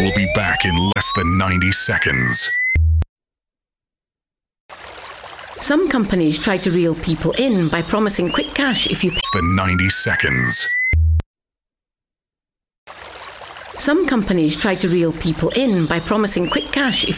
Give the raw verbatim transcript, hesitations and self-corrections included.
We'll be back in less than ninety seconds. Some companies try to reel people in by promising quick cash if you pay. The ninety seconds. Some companies try to reel people in by promising quick cash if